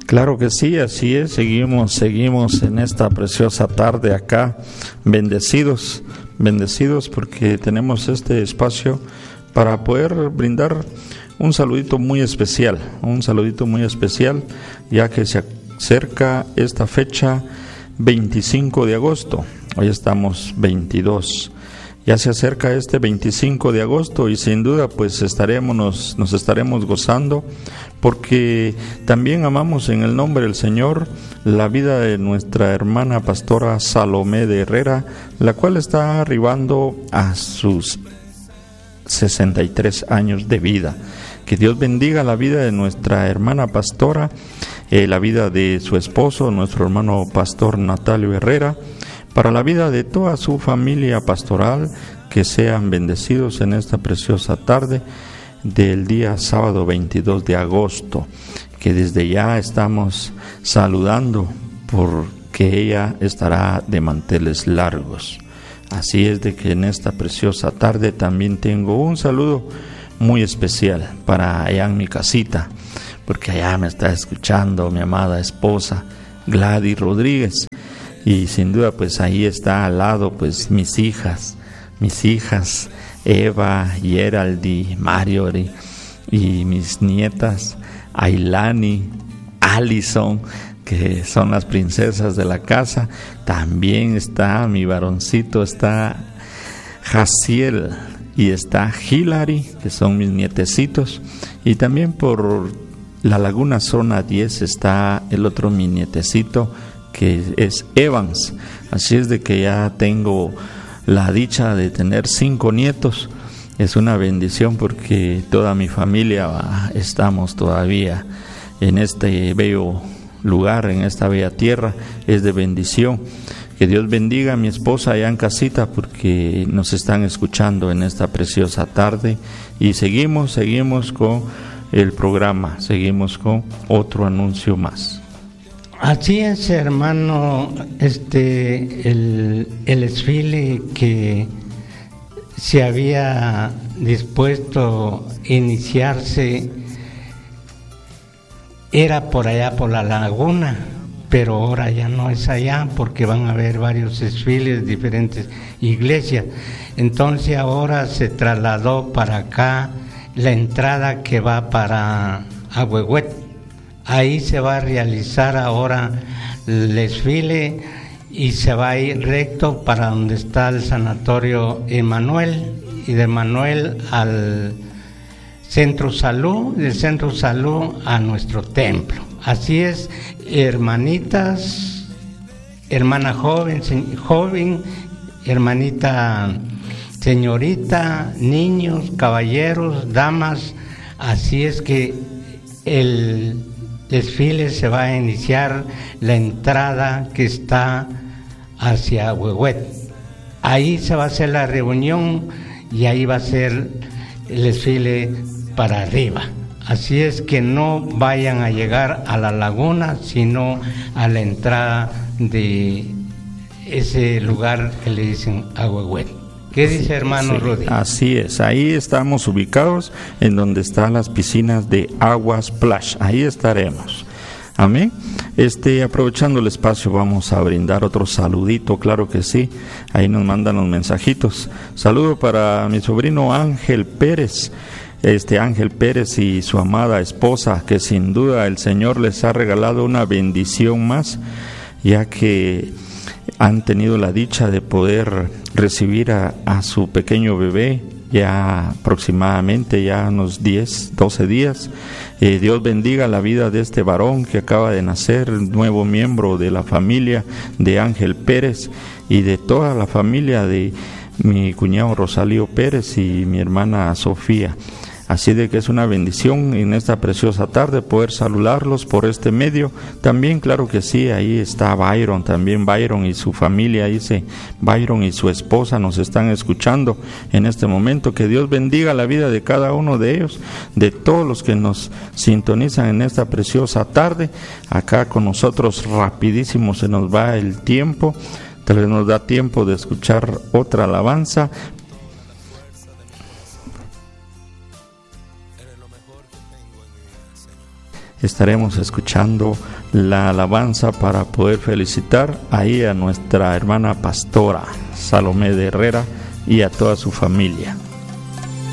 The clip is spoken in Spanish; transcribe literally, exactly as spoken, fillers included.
Claro que sí, así es, seguimos, seguimos en esta preciosa tarde acá, bendecidos, bendecidos porque tenemos este espacio para poder brindar un saludito muy especial, un saludito muy especial, ya que se acerca esta fecha veinticinco de agosto, hoy estamos veintidós. Ya se acerca este veinticinco de agosto y sin duda pues estaremos, nos, nos estaremos gozando porque también amamos en el nombre del Señor la vida de nuestra hermana pastora Salomé de Herrera, la cual está arribando a sus sesenta y tres años de vida. Que Dios bendiga la vida de nuestra hermana pastora, eh, la vida de su esposo, nuestro hermano pastor Natalio Herrera, para la vida de toda su familia pastoral, que sean bendecidos en esta preciosa tarde del día sábado veintidós de agosto, que desde ya estamos saludando porque ella estará de manteles largos. Así es de que en esta preciosa tarde también tengo un saludo muy especial para allá en mi casita, porque allá me está escuchando mi amada esposa Gladys Rodríguez. Y sin duda pues ahí está al lado pues mis hijas, mis hijas Eva, Geraldi, Marjorie y mis nietas Ailani, Allison, que son las princesas de la casa. También está mi varoncito, está Jaciel y está Hilary, que son mis nietecitos. Y también por la Laguna Zona diez está el otro mi nietecito, que es Evans. Así es de que ya tengo la dicha de tener cinco nietos. Es una bendición porque toda mi familia va, estamos todavía en este bello lugar, en esta bella tierra. Es de bendición. Que Dios bendiga a mi esposa allá en casita porque nos están escuchando en esta preciosa tarde. Y seguimos, seguimos con el programa, seguimos con otro anuncio más. Así es, hermano, este el, el desfile que se había dispuesto a iniciarse era por allá por la laguna, pero ahora ya no es allá porque van a haber varios desfiles, diferentes iglesias. Entonces ahora se trasladó para acá la entrada que va para Ahuehuet. Ahí se va a realizar ahora el desfile y se va a ir recto para donde está el sanatorio Emanuel, y de Emanuel al centro salud, del centro salud a nuestro templo. Así es, hermanitas, hermana joven, joven, hermanita señorita, niños, caballeros, damas. Así es que el desfile se va a iniciar la entrada que está hacia Huehuet. Ahí se va a hacer la reunión y ahí va a ser el desfile para arriba. Así es que no vayan a llegar a la laguna, sino a la entrada de ese lugar que le dicen Ahuehuet. ¿Qué dice, hermano sí, Rudy? Así es, ahí estamos ubicados en donde están las piscinas de Agua Splash, ahí estaremos. Amén. Este, aprovechando el espacio, vamos a brindar otro saludito, claro que sí. Ahí nos mandan los mensajitos. Saludo para mi sobrino Ángel Pérez. Este Ángel Pérez y su amada esposa, que sin duda el Señor les ha regalado una bendición más, ya que han tenido la dicha de poder recibir a, a su pequeño bebé ya aproximadamente ya unos diez, doce días. Eh, Dios bendiga la vida de este varón que acaba de nacer, nuevo miembro de la familia de Ángel Pérez y de toda la familia de mi cuñado Rosalío Pérez y mi hermana Sofía. Así de que es una bendición en esta preciosa tarde poder saludarlos por este medio. También, claro que sí, ahí está Byron, también Byron y su familia, dice Byron y su esposa nos están escuchando en este momento. Que Dios bendiga la vida de cada uno de ellos, de todos los que nos sintonizan en esta preciosa tarde. Acá con nosotros rapidísimo se nos va el tiempo, tal vez nos da tiempo de escuchar otra alabanza. estaremos escuchando la alabanza para poder felicitar ahí a nuestra hermana pastora Salomé de Herrera y a toda su familia.